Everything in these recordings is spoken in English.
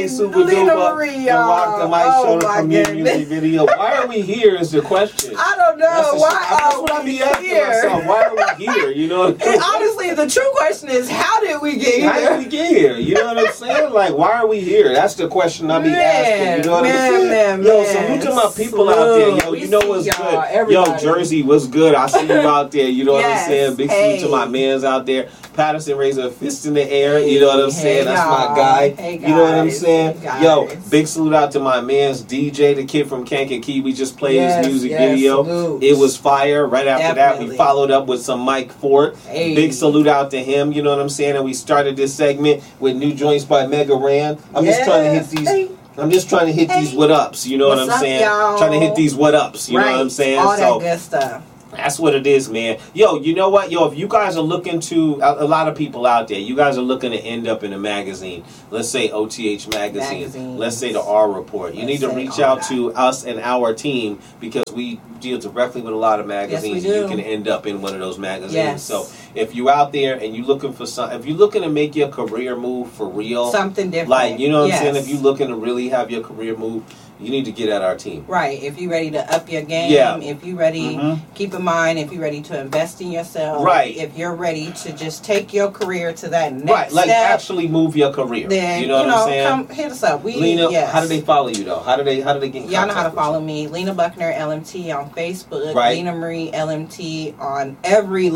DJ Super Duper, the Rock the Mic Show, the premiere music video. Why are we here is the question. I don't know. That's what I be asking myself. Why are we here? You know what I mean? And honestly, the true question is, how did we get here? How did we get here? You know what I'm saying? Like, why are we here? That's the question I be asking. You know what I'm saying? Yo, so look at my people out there. Yo, you know what's good? Everybody. Yo, Jersey, what's good? I see you out there. You know what I'm saying? Big salute to my mans out there. Patterson raised a fist in the air. You know what I'm saying? That's my guy. You know what I'm saying? Yo, big salute out to my man's DJ, the kid from Kankakee. We just played his music video. Salute. It was fire. Right after that, we followed up with some Mike Ford. Big salute out to him. You know what I'm saying? And we started this segment with new joints by Mega Ran. I'm just trying to hit these. I'm just trying to hit these what ups. You know what I'm saying? Y'all? Trying to hit these what ups. You know what I'm saying? All that good stuff. That's what it is, man. Yo, you know what? Yo, if you guys are looking to, a lot of people out there, you guys are looking to end up in a magazine. Let's say OTH Magazine. Let's say the R Report. You need to reach out to us and our team because we deal directly with a lot of magazines. And you can end up in one of those magazines. So if you're out there and you're looking for if you're looking to make your career move for real. Something different. Like, you know what I'm saying? If you're looking to really have your career move, you need to get at our team. Right. If you're ready to up your game, if you're ready, keep in mind, if you're ready to invest in yourself, if you're ready to just take your career to that next like step, actually move your career. Then, you know what I'm saying? Come hit us up. Lena, how do they follow you though? How do they get in contact? Y'all know how to follow me. Lena Buckner LMT on Facebook. Lena Marie LMT on every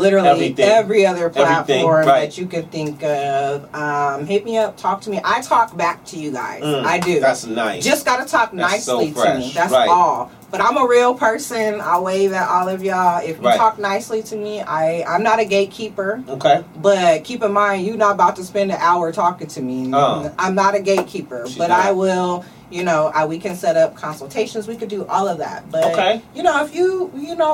other platform that you could think of. Hit me up, talk to me. I talk back to you guys. I do. That's nice. Just gotta talk nicely to me. That's all. But I'm a real person. I wave at all of y'all. If you talk nicely to me, I'm not a gatekeeper. Okay. But keep in mind, you're not about to spend an hour talking to me. I'm not a gatekeeper. I will, we can set up consultations. We could do all of that. But if you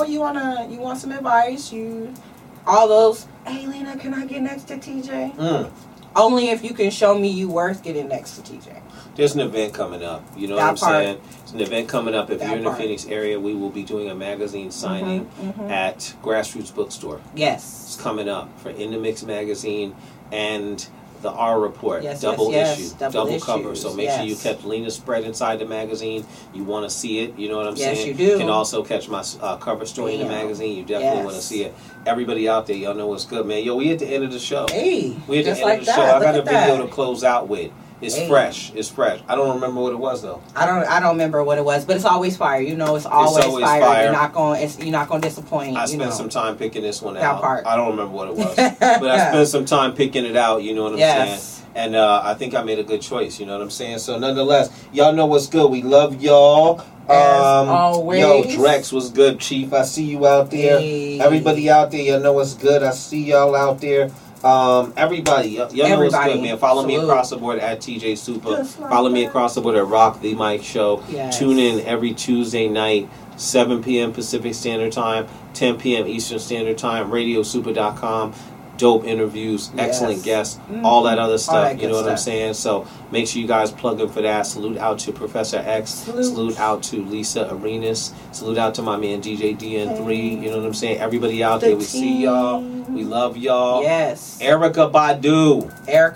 want some advice, all those, hey Lena, can I get next to TJ? Only if you can show me you worth getting next to TJ. There's an event coming up. You know what I'm saying? There's an event coming up. If you're in the Phoenix area, we will be doing a magazine signing at Grassroots Bookstore. Yes. It's coming up for In the Mix magazine and the R Report. Double issue. Double cover. So make sure you catch Lena's spread inside the magazine. You want to see it. You know what I'm saying? Yes, you do. You can also catch my cover story in the magazine. You definitely want to see it. Everybody out there, y'all know what's good, man. Yo, we at the end of the show. Hey, we at the end of the show. I got a video to close out with. It's fresh. It's fresh. I don't remember what it was though. I don't remember what it was, but it's always fire. It's always fire. You're not going to disappoint. I spent some time picking this one out. I don't remember what it was, but I spent some time picking it out. You know what I'm saying? And I think I made a good choice. You know what I'm saying? So nonetheless, y'all know what's good. We love y'all. Always. Yo, Drex was good, Chief. I see you out there. Hey. Everybody out there, y'all know what's good. I see y'all out there. Everybody, y'all know what's good, man. Follow me across the board at TJ Super. Follow me across the board at Rock the Mic Show. Tune in every Tuesday night, 7 p.m. Pacific Standard Time, 10 p.m. Eastern Standard Time, radiosuper.com. Dope interviews, excellent guests, all that other stuff. You know what I'm saying? So make sure you guys plug in for that. Salute out to Professor X. Salute out to Lisa Arenas. Salute out to my man DJ DN3. You know what I'm saying? Everybody out there, we see y'all. We love y'all. Yes. Erykah Badu.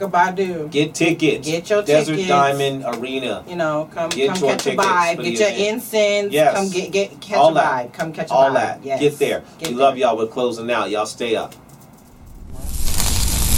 Get tickets. Get your Desert tickets. Diamond Arena. Come catch a vibe. Get your incense. Yes. Come catch a vibe. Come catch a vibe. All that. Get there. We love y'all. We're closing out. Y'all stay up.